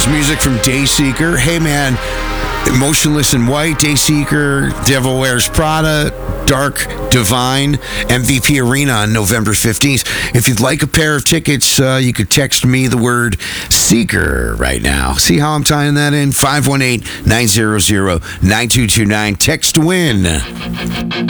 was music from Dayseeker. Hey, man, Motionless in White, Dayseeker, Devil Wears Prada, Dark Divine, MVP Arena on November 15th. If you'd like a pair of tickets, you could text me the word Seeker right now. See how I'm tying that in? 518-900-9229. Text to win.